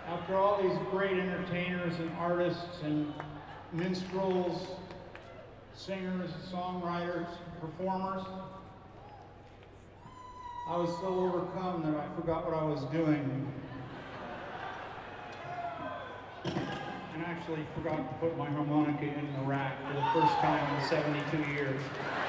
After all these great entertainers and artists and minstrels, singers, songwriters, performers, I was so overcome that I forgot what I was doing. And actually forgot to put my harmonica in the rack for the first time in 72 years.